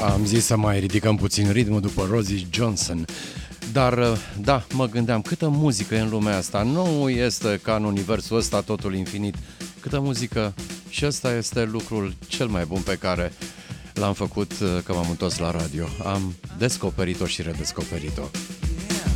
Am zis să mai ridicăm puțin ritmul după Rosie Johnson. Dar, da, mă gândeam, câtă muzică e în lumea asta. Nu este ca în universul ăsta totul infinit. Câtă muzică, și ăsta este lucrul cel mai bun pe care l-am făcut, că m-am întors la radio. Am descoperit-o și redescoperit-o.